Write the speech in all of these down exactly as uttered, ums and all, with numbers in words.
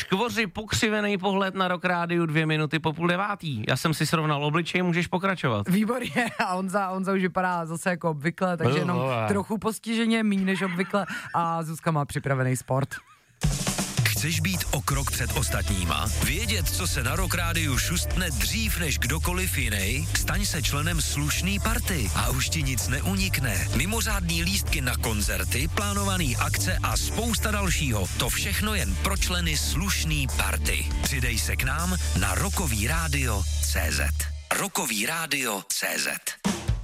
Škvoři pokřivený pohled na Rock Rádiu dvě minuty po půl devátý. Já jsem si srovnal obličej, můžeš pokračovat. Výborně, a Honza, Honza už vypadá zase jako obvykle, takže jenom trochu postiženě, míň než obvykle a Zuzka má připravený sport. Chceš být o krok před ostatníma? Vědět, co se na Rock Rádiu šustne dřív než kdokoliv jiný? Staň se členem slušný party a už ti nic neunikne. Mimořádný lístky na koncerty, plánovaný akce a spousta dalšího. To všechno jen pro členy slušný party. Přidej se k nám na rockový rádio tečka cé zet. rockový rádio tečka cé zet.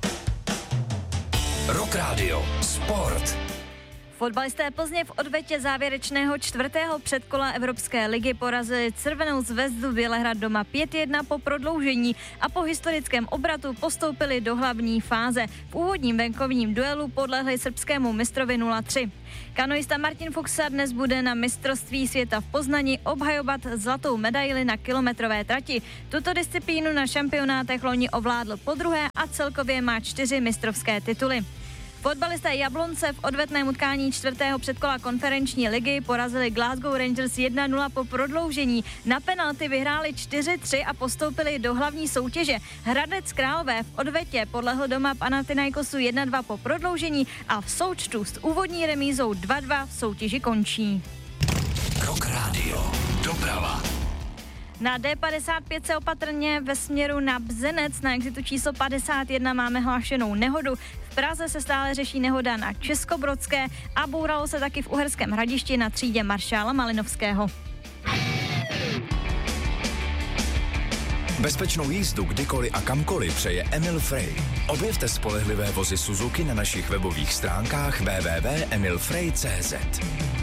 Rock Radio Sport. Fotbalisté Plzně v odvetě závěrečného čtvrtého předkola Evropské ligy porazili Crvenou zvezdu Bělehrad doma pět jedna po prodloužení a po historickém obratu postoupili do hlavní fáze. V úvodním venkovním duelu podlehli srbskému mistrovi nula tři. Kanoista Martin Fuchsa dnes bude na mistrovství světa v Poznani obhajovat zlatou medaili na kilometrové trati. Tuto disciplínu na šampionátech loni ovládl podruhé a celkově má čtyři mistrovské tituly. Fotbalisté Jablonce v odvetném utkání čtvrtého předkola konferenční ligy porazili Glasgow Rangers jedna nula po prodloužení. Na penalty vyhráli čtyři tři a postoupili do hlavní soutěže. Hradec Králové v odvetě podlehl doma Panathinaikosu jedna dva po prodloužení a v součtu s úvodní remízou dva dva v soutěži končí. Rock Radio. Doprava. Na D padesát pět se opatrně ve směru na Bzenec na exitu číslo padesát jedna máme hlášenou nehodu. V Praze se stále řeší nehoda na Českobrodské a bouralo se taky v Uherském Hradišti na třídě maršála Malinovského. Bezpečnou jízdu kdykoliv a kamkoliv přeje Emil Frey. Objevte spolehlivé vozy Suzuki na našich webových stránkách w w w tečka emil frey tečka cé zet.